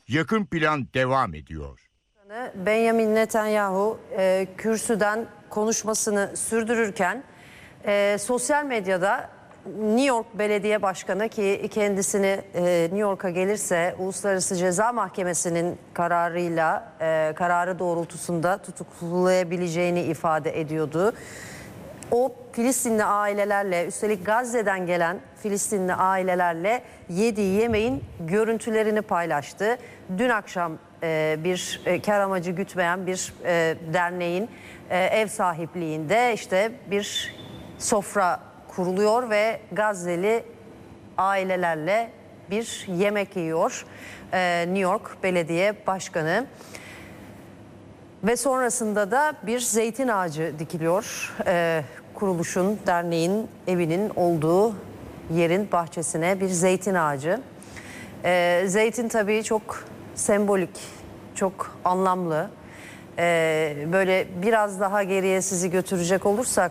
Yakın plan devam ediyor. Benjamin Netanyahu kürsüden konuşmasını sürdürürken sosyal medyada New York Belediye Başkanı, ki kendisini New York'a gelirse Uluslararası Ceza Mahkemesi'nin kararı doğrultusunda tutuklayabileceğini ifade ediyordu. O Filistinli ailelerle, üstelik Gazze'den gelen Filistinli ailelerle yediği yemeğin görüntülerini paylaştı. Dün akşam bir kar amacı gütmeyen bir derneğin ev sahipliğinde işte bir sofra kuruluyor ve Gazze'li ailelerle bir yemek yiyor New York Belediye Başkanı. Ve sonrasında da bir zeytin ağacı dikiliyor. Kuruluşun, derneğin evinin olduğu yerin bahçesine bir zeytin ağacı. Zeytin tabii çok sembolik, çok anlamlı. Böyle biraz daha geriye sizi götürecek olursak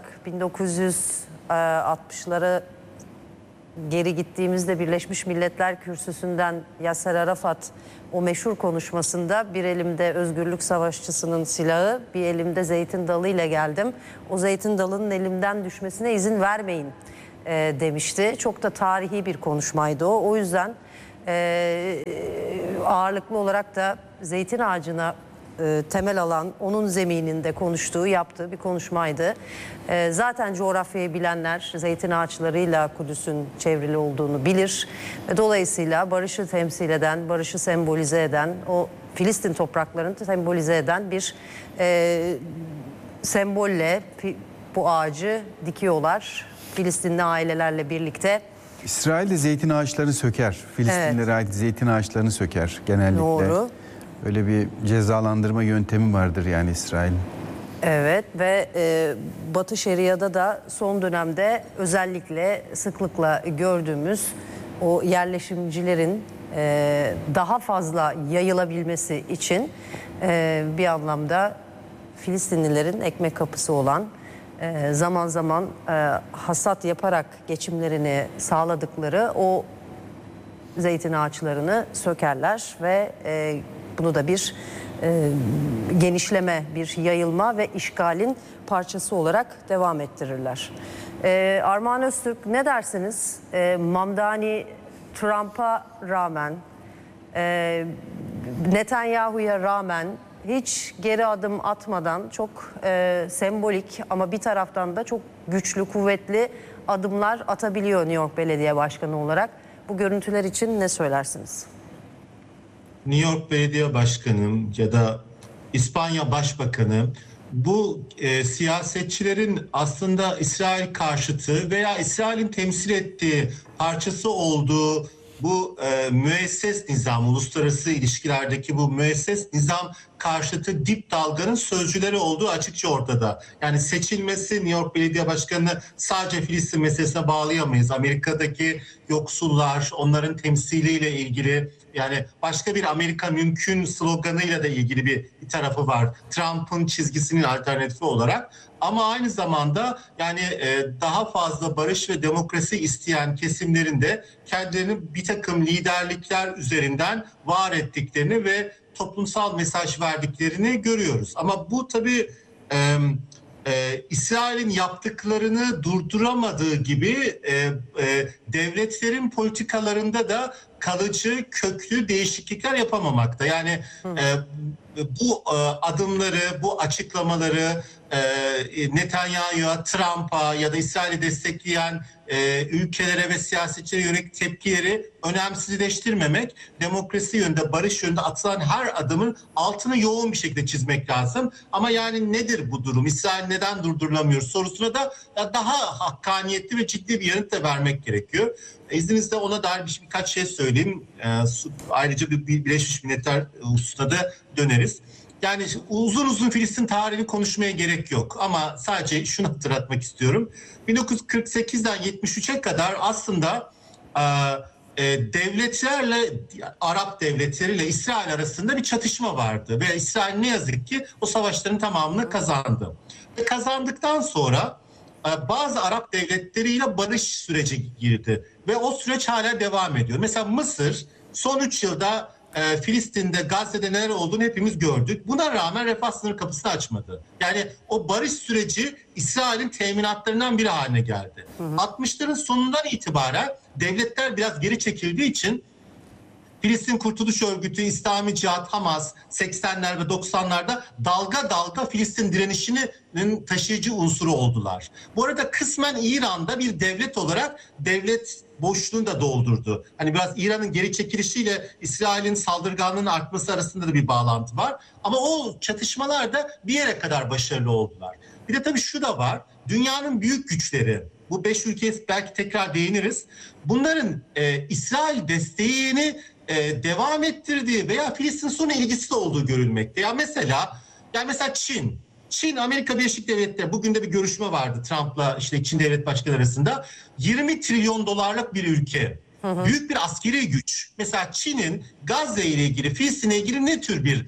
1960'lara geri gittiğimizde Birleşmiş Milletler Kürsüsü'nden Yasser Arafat o meşhur konuşmasında bir elimde özgürlük savaşçısının silahı, bir elimde zeytin dalıyla geldim. O zeytin dalının elimden düşmesine izin vermeyin demişti. Çok da tarihi bir konuşmaydı o. O yüzden ağırlıklı olarak da zeytin ağacına temel alan, onun zemininde konuştuğu, yaptığı bir konuşmaydı. Zaten coğrafyayı bilenler zeytin ağaçlarıyla Kudüs'ün çevrili olduğunu bilir. Dolayısıyla barışı temsil eden, barışı sembolize eden, o Filistin topraklarını sembolize eden bir sembolle bu ağacı dikiyorlar. Filistinli ailelerle birlikte. İsrail de zeytin ağaçlarını söker. Filistinlere ait zeytin ağaçlarını söker genellikle. Doğru. Öyle bir cezalandırma yöntemi vardır yani İsrail'in. Evet ve Batı Şeria'da da son dönemde özellikle sıklıkla gördüğümüz o yerleşimcilerin daha fazla yayılabilmesi için bir anlamda Filistinlilerin ekmek kapısı olan, zaman zaman hasat yaparak geçimlerini sağladıkları o zeytin ağaçlarını sökerler ve bunu da bir genişleme, bir yayılma ve işgalin parçası olarak devam ettirirler. Armağan Öztürk, ne dersiniz? Mamdani Trump'a rağmen, Netanyahu'ya rağmen hiç geri adım atmadan çok sembolik ama bir taraftan da çok güçlü, kuvvetli adımlar atabiliyor New York Belediye Başkanı olarak. Bu görüntüler için ne söylersiniz? New York Belediye Başkanı ya da İspanya Başbakanı bu siyasetçilerin aslında İsrail karşıtı veya İsrail'in temsil ettiği parçası olduğu bu müesses nizam, uluslararası ilişkilerdeki bu müesses nizam karşıtı dip dalganın sözcüleri olduğu açıkça ortada. Yani seçilmesi New York Belediye Başkanı'nı sadece Filistin meselesine bağlayamayız. Amerika'daki yoksullar, onların temsiliyle ilgili, yani başka bir Amerika mümkün sloganıyla da ilgili bir tarafı var. Trump'ın çizgisinin alternatifi olarak. Ama aynı zamanda yani daha fazla barış ve demokrasi isteyen kesimlerin de kendilerini bir takım liderlikler üzerinden var ettiklerini ve toplumsal mesaj verdiklerini görüyoruz. Ama bu tabii İsrail'in yaptıklarını durduramadığı gibi devletlerin politikalarında da kalıcı, köklü değişiklikler yapamamakta. Yani bu adımları, bu açıklamaları Netanyahu'ya, Trump'a ya da İsrail'i destekleyen ülkelere ve siyasetçilere yönelik tepkileri önemsizleştirmemek, demokrasi yönünde, barış yönünde atılan her adımın altını yoğun bir şekilde çizmek lazım. Ama yani nedir bu durum? İsrail neden durdurulamıyor sorusuna da daha hakkaniyetli ve ciddi bir yanıt da vermek gerekiyor. İzninizle ona dair birkaç şey söyleyeyim. Ayrıca bir Birleşmiş Milletler hususuna da döneriz. Yani uzun uzun Filistin tarihini konuşmaya gerek yok. Ama sadece şunu hatırlatmak istiyorum. 1948'den 73'e kadar aslında devletlerle, Arap devletleriyle İsrail arasında bir çatışma vardı. Ve İsrail ne yazık ki o savaşların tamamını kazandı. Ve kazandıktan sonra bazı Arap devletleriyle barış süreci girdi. Ve o süreç hala devam ediyor. Mesela Mısır son 3 yılda Filistin'de, Gazze'de neler olduğunu hepimiz gördük. Buna rağmen refah sınır kapısını açmadı. Yani o barış süreci İsrail'in teminatlarından biri haline geldi. 60'ların sonundan itibaren devletler biraz geri çekildiği için Filistin Kurtuluş Örgütü, İslami Cihat, Hamas 80'ler ve 90'larda dalga dalga Filistin direnişinin taşıyıcı unsuru oldular. Bu arada kısmen İran'da bir devlet olarak devlet boşluğunu da doldurdu. Hani biraz İran'ın geri çekilişiyle İsrail'in saldırganlığının artması arasında da bir bağlantı var. Ama o çatışmalarda bir yere kadar başarılı oldular. Bir de tabii şu da var. Dünyanın büyük güçleri, bu 5 ülkeye belki tekrar değiniriz. Bunların İsrail desteğini devam ettirdiği veya Filistin sorununa ilgisi de olduğu görülmekte. Mesela Çin, Amerika Birleşik Devletleri, bugün de bir görüşme vardı Trump'la işte Çin Devlet Başkanı arasında. 20 trilyon dolarlık bir ülke. Büyük bir askeri güç. Mesela Çin'in Gazze ile ilgili, Filistin'le ilgili ne tür bir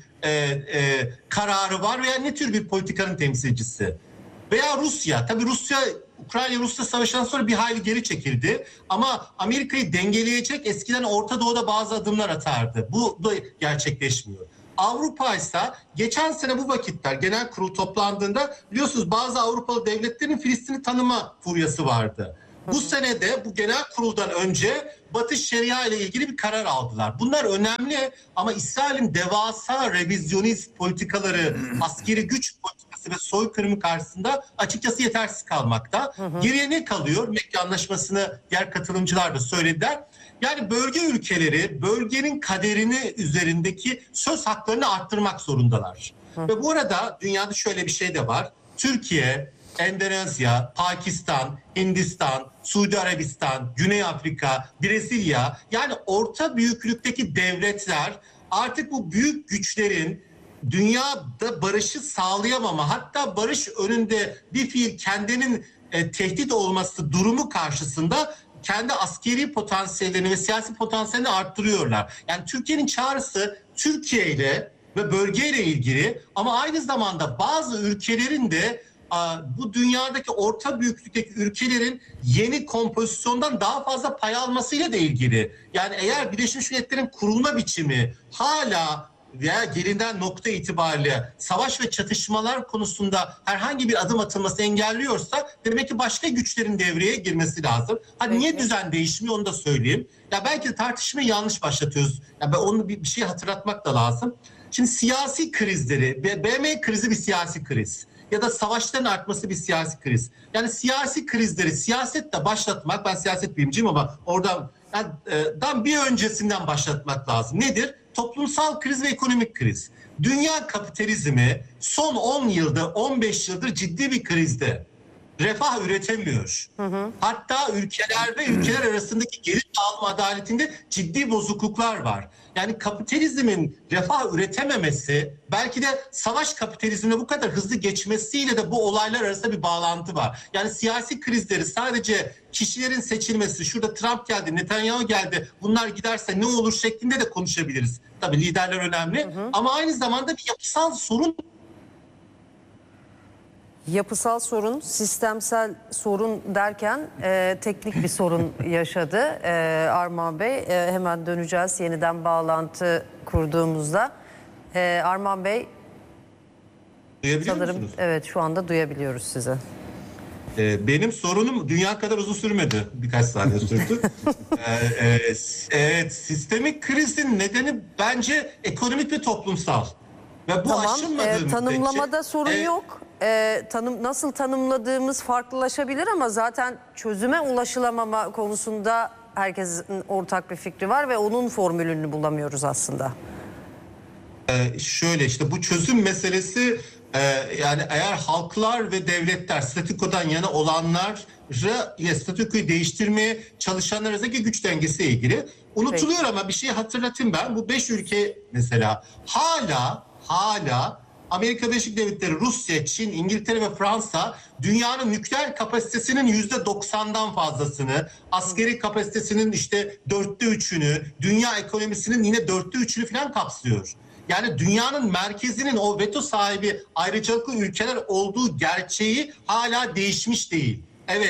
kararı var veya ne tür bir politikanın temsilcisi? Veya Rusya. Tabii Ukrayna-Rusya savaşından sonra bir hayli geri çekildi. Ama Amerika'yı dengeleyecek eskiden Orta Doğu'da bazı adımlar atardı. Bu da gerçekleşmiyor. Avrupa ise geçen sene bu vakitler genel kurul toplandığında biliyorsunuz bazı Avrupalı devletlerin Filistin'i tanıma furyası vardı. Bu sene de bu genel kuruldan önce Batı Şeria ile ilgili bir karar aldılar. Bunlar önemli ama İsrail'in devasa revizyonist politikaları, askeri güç politikası ve soykırımı karşısında açıkçası yetersiz kalmakta. Geriye ne kalıyor? Mekke Anlaşması'nı diğer katılımcılar da söylediler. Yani bölge ülkeleri bölgenin kaderini üzerindeki söz haklarını arttırmak zorundalar. Ve bu arada dünyada şöyle bir şey de var. Türkiye, Endonezya, Pakistan, Hindistan, Suudi Arabistan, Güney Afrika, Brezilya, yani orta büyüklükteki devletler artık bu büyük güçlerin dünyada barışı sağlayamama, hatta barış önünde bir fiil kendinin tehdit olması durumu karşısında kendi askeri potansiyellerini ve siyasi potansiyelini arttırıyorlar. Yani Türkiye'nin çağrısı Türkiye ile ve bölgeyle ilgili ama aynı zamanda bazı ülkelerin de bu dünyadaki orta büyüklükteki ülkelerin yeni kompozisyondan daha fazla pay almasıyla da ilgili. Yani eğer Birleşmiş Milletler'in kurulma biçimi hala veya gelinen nokta itibariyle savaş ve çatışmalar konusunda herhangi bir adım atılması engelliyorsa demek ki başka güçlerin devreye girmesi lazım. Hani niye düzen değişmiyor onu da söyleyeyim. Ya belki de tartışmayı yanlış başlatıyoruz. Ya ben onu bir şey hatırlatmak da lazım. Şimdi siyasi krizleri, BM krizi bir siyasi kriz. Ya da savaşların artması bir siyasi kriz. Yani siyasi krizleri siyasetle başlatmak, ben siyaset bilimciyim ama oradan bir öncesinden başlatmak lazım. Nedir? Toplumsal kriz ve ekonomik kriz. Dünya kapitalizmi son 10 yılda, 15 yıldır ciddi bir krizde. Refah üretemiyor. Hatta ülkeler arasındaki gelir dağılma adaletinde ciddi bozukluklar var. Yani kapitalizmin refah üretememesi, belki de savaş kapitalizmine bu kadar hızlı geçmesiyle de bu olaylar arasında bir bağlantı var. Yani siyasi krizleri sadece kişilerin seçilmesi, şurada Trump geldi, Netanyahu geldi, bunlar giderse ne olur şeklinde de konuşabiliriz. Tabii liderler önemli ama aynı zamanda bir yapısal sorun. Yapısal sorun, sistemsel sorun derken teknik bir sorun yaşadı Armağan Bey. Hemen döneceğiz yeniden bağlantı kurduğumuzda. Armağan Bey, Duyabiliyor sanırım musunuz? evet şu anda duyabiliyoruz sizi. Benim sorunum dünya kadar uzun sürmedi. Birkaç saniye sürdü. Evet, sistemik krizin nedeni bence ekonomik ve toplumsal. Ve bu aşılmadığı tanımlamada müddetçe, sorun yok. Nasıl tanımladığımız farklılaşabilir ama zaten çözüme ulaşılamama konusunda herkesin ortak bir fikri var ve onun formülünü bulamıyoruz aslında. Şöyle işte bu çözüm meselesi yani eğer halklar ve devletler statükodan yana olanlar ile statükoyu değiştirmeye çalışanlar arasındaki güç dengesiyle ilgili unutuluyor. Peki. Ama bir şey hatırlatayım ben. Bu 5 ülke mesela hala Amerika Birleşik Devletleri, Rusya, Çin, İngiltere ve Fransa dünyanın nükleer kapasitesinin %90'dan fazlasını, askeri kapasitesinin işte 3'ünü, dünya ekonomisinin yine 3'ünü falan kapsıyor. Yani dünyanın merkezinin o veto sahibi ayrıcalıklı ülkeler olduğu gerçeği hala değişmiş değil. Evet,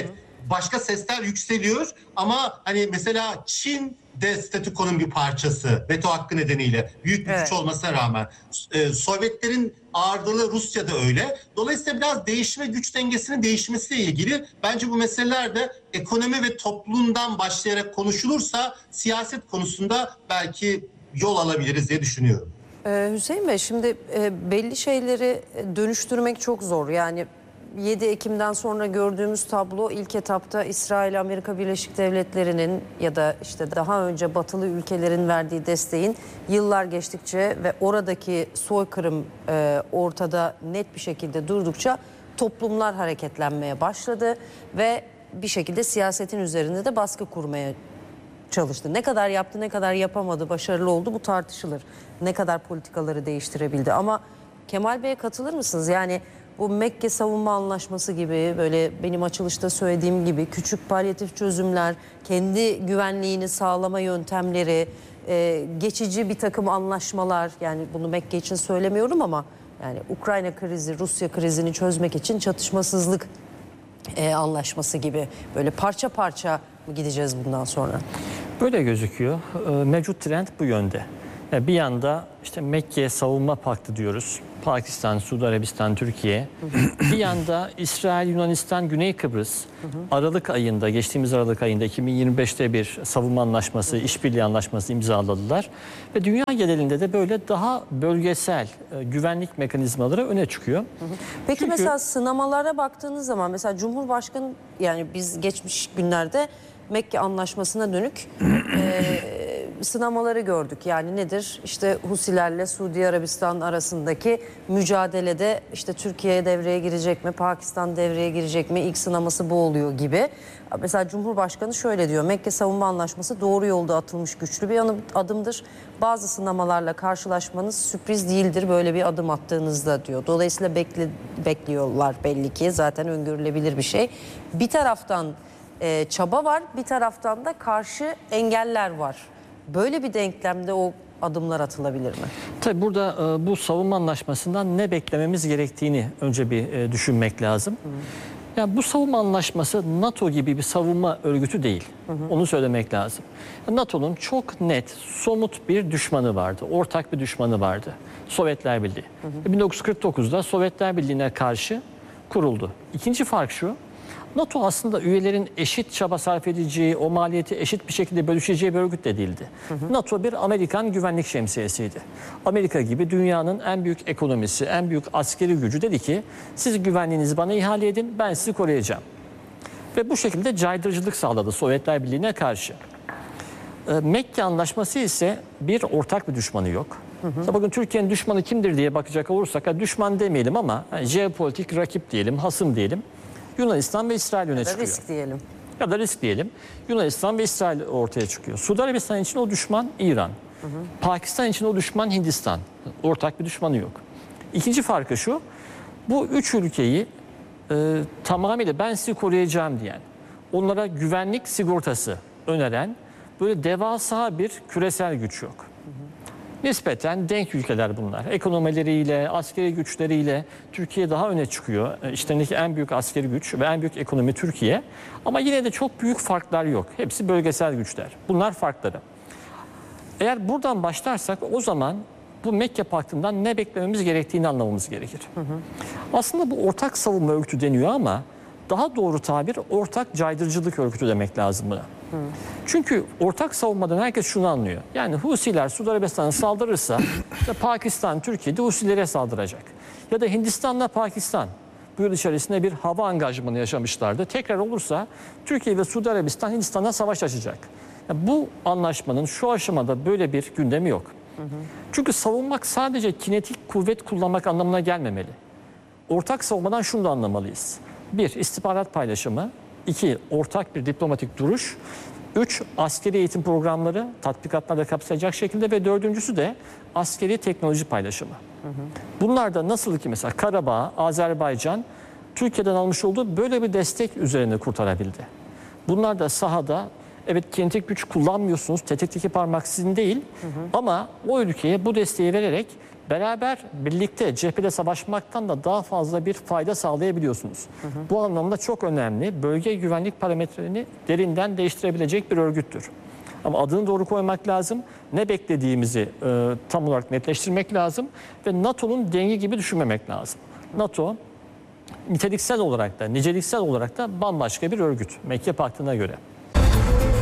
başka sesler yükseliyor ama hani mesela Çin de statükonun bir parçası veto hakkı nedeniyle büyük bir güç olmasına rağmen. Sovyetlerin ağırlığı Rusya'da öyle. Dolayısıyla biraz değişim ve güç dengesinin değişmesiyle ilgili bence bu meseleler de ekonomi ve toplumdan başlayarak konuşulursa siyaset konusunda belki yol alabiliriz diye düşünüyorum. Hüseyin Bey, şimdi belli şeyleri dönüştürmek çok zor. Yani 7 Ekim'den sonra gördüğümüz tablo ilk etapta İsrail, Amerika Birleşik Devletleri'nin ya da işte daha önce batılı ülkelerin verdiği desteğin yıllar geçtikçe ve oradaki soykırım ortada net bir şekilde durdukça toplumlar hareketlenmeye başladı ve bir şekilde siyasetin üzerinde de baskı kurmaya çalıştı. Ne kadar yaptı, ne kadar yapamadı, başarılı oldu bu tartışılır. Ne kadar politikaları değiştirebildi. Ama Kemal Bey'e katılır mısınız? Yani bu Mekke Savunma Anlaşması gibi, böyle benim açılışta söylediğim gibi küçük palyatif çözümler, kendi güvenliğini sağlama yöntemleri, geçici bir takım anlaşmalar, yani bunu Mekke için söylemiyorum ama yani Ukrayna krizi, Rusya krizini çözmek için çatışmasızlık anlaşması gibi böyle parça parça mı gideceğiz bundan sonra? Böyle gözüküyor. Mevcut trend bu yönde. Yani bir yanda işte Mekke Savunma Paktı diyoruz. Pakistan, Suudi Arabistan, Türkiye. Bir yanda İsrail, Yunanistan, Güney Kıbrıs. Aralık ayında, geçtiğimiz Aralık ayında 2025'te bir savunma anlaşması, işbirliği anlaşması imzaladılar. Ve dünya genelinde de böyle daha bölgesel güvenlik mekanizmaları öne çıkıyor. Peki Çünkü mesela sınamalara baktığınız zaman mesela Cumhurbaşkanı, yani biz geçmiş günlerde Mekke Anlaşması'na dönük sınamaları gördük. Yani nedir? İşte Husilerle Suudi Arabistan arasındaki mücadelede işte Türkiye devreye girecek mi, Pakistan devreye girecek mi? İlk sınaması bu oluyor gibi. Mesela Cumhurbaşkanı şöyle diyor: Mekke Savunma Anlaşması doğru yolda atılmış güçlü bir adımdır. Bazı sınamalarla karşılaşmanız sürpriz değildir böyle bir adım attığınızda diyor. Dolayısıyla bekliyorlar belli ki, zaten öngörülebilir bir şey. Bir taraftan çaba var, bir taraftan da karşı engeller var. Böyle bir denklemde o adımlar atılabilir mi? Tabii burada bu savunma anlaşmasından ne beklememiz gerektiğini önce bir düşünmek lazım. Yani bu savunma anlaşması NATO gibi bir savunma örgütü değil. Onu söylemek lazım. NATO'nun çok net, somut bir düşmanı vardı. Ortak bir düşmanı vardı. Sovyetler Birliği. 1949'da Sovyetler Birliği'ne karşı kuruldu. İkinci fark şu: NATO aslında üyelerin eşit çaba sarf edeceği, o maliyeti eşit bir şekilde bölüşeceği bir örgüt de değildi. NATO bir Amerikan güvenlik şemsiyesiydi. Amerika gibi dünyanın en büyük ekonomisi, en büyük askeri gücü dedi ki siz güvenliğinizi bana ihale edin, ben sizi koruyacağım. Ve bu şekilde caydırıcılık sağladı Sovyetler Birliği'ne karşı. Mekke Anlaşması ise bir ortak bir düşmanı yok. Bakın Türkiye'nin düşmanı kimdir diye bakacak olursak, düşman demeyelim ama jeopolitik rakip diyelim, hasım diyelim. Yunanistan ve İsrail öne çıkıyor. Risk diyelim. Ya da risk diyelim. Yunanistan ve İsrail ortaya çıkıyor. Suudi Arabistan için o düşman İran. Pakistan için o düşman Hindistan. Ortak bir düşmanı yok. İkinci farkı şu: bu üç ülkeyi tamamıyla ben sizi koruyacağım diyen, onlara güvenlik sigortası öneren böyle devasa bir küresel güç yok. Nispeten denk ülkeler bunlar. Ekonomileriyle, askeri güçleriyle Türkiye daha öne çıkıyor. İşlerindeki en büyük askeri güç ve en büyük ekonomi Türkiye. Ama yine de çok büyük farklar yok. Hepsi bölgesel güçler. Bunlar farkları. Eğer buradan başlarsak o zaman bu Mekke Paktı'ndan ne beklememiz gerektiğini anlamamız gerekir. Aslında bu ortak savunma örgütü deniyor ama daha doğru tabir ortak caydırıcılık örgütü demek lazım buna. Çünkü ortak savunmadan herkes şunu anlıyor: yani Husiler Suudi Arabistan'a saldırırsa işte Pakistan, Türkiye de Husilere saldıracak. Ya da Hindistan'la Pakistan bu yıl içerisinde bir hava angajmanı yaşamışlardı. Tekrar olursa Türkiye ve Suudi Arabistan Hindistan'la savaş açacak. Yani bu anlaşmanın şu aşamada böyle bir gündemi yok. Çünkü savunmak sadece kinetik kuvvet kullanmak anlamına gelmemeli. Ortak savunmadan şunu da anlamalıyız: 1. istihbarat paylaşımı. 2. ortak bir diplomatik duruş. 3. askeri eğitim programları, tatbikatlarda kapsayacak şekilde ve 4.'sü de askeri teknoloji paylaşımı. Bunlar da nasıl ki mesela Karabağ, Azerbaycan Türkiye'den almış olduğu böyle bir destek üzerine kurtarabildi. Bunlar da sahada evet kinetik güç kullanmıyorsunuz, tetikteki parmak sizin değil, ama o ülkeye bu desteği vererek beraber birlikte cephede savaşmaktan da daha fazla bir fayda sağlayabiliyorsunuz. Bu anlamda çok önemli, bölge güvenlik parametrelerini derinden değiştirebilecek bir örgüttür. Ama adını doğru koymak lazım. Ne beklediğimizi tam olarak netleştirmek lazım. Ve NATO'nun dengi gibi düşünmemek lazım. NATO niteliksel olarak da niceliksel olarak da bambaşka bir örgüt. Mekke Paktı'na göre.